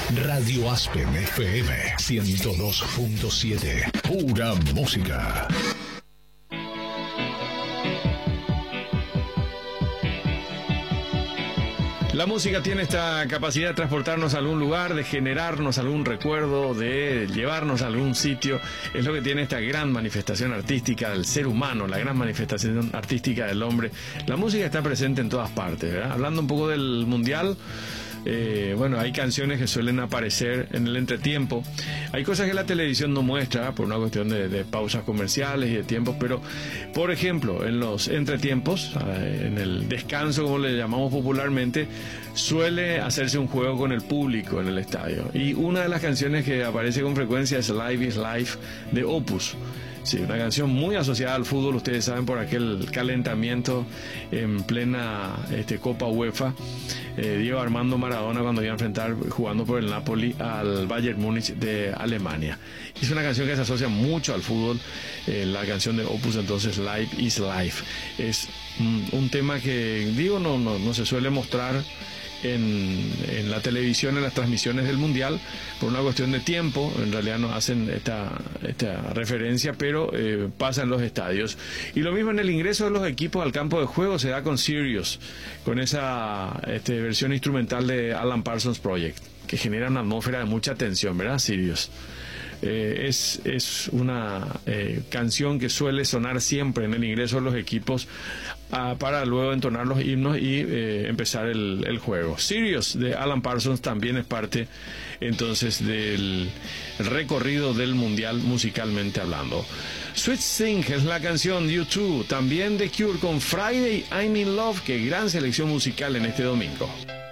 Radio Aspen FM 102.7. Pura música. La música tiene esta capacidad de transportarnos a algún lugar, de generarnos algún recuerdo, de llevarnos a algún sitio. Es lo que tiene esta gran manifestación artística del ser humano, la gran manifestación artística del hombre. La música está presente en todas partes, ¿verdad? Hablando un poco del mundial, bueno, hay canciones que suelen aparecer en el entretiempo. Hay cosas que la televisión no muestra por una cuestión de pausas comerciales y de tiempos, pero, por ejemplo, en los entretiempos, en el descanso, como le llamamos popularmente, suele hacerse un juego con el público en el estadio. Y una de las canciones que aparece con frecuencia es Live is Life de Opus. Sí, una canción muy asociada al fútbol, ustedes saben, por aquel calentamiento en plena Copa UEFA. Diego Armando Maradona cuando iba a enfrentar, jugando por el Napoli, al Bayern Múnich de Alemania. Es una canción que se asocia mucho al fútbol, la canción de Opus, entonces Live is Life. Es un tema que, digo, no se suele mostrar en la televisión, en las transmisiones del mundial, por una cuestión de tiempo. En realidad no hacen esta referencia, pero pasa en los estadios. Y lo mismo en el ingreso de los equipos al campo de juego se da con Sirius, con esa versión instrumental de Alan Parsons Project, que genera una atmósfera de mucha tensión, ¿verdad? Sirius. Es una canción que suele sonar siempre en el ingreso de los equipos para luego entonar los himnos y empezar el juego. Sirius de Alan Parsons también es parte entonces del recorrido del mundial musicalmente hablando. Sweet Thing es la canción de U2, también de Cure con Friday I'm in Love. Qué gran selección musical en este domingo.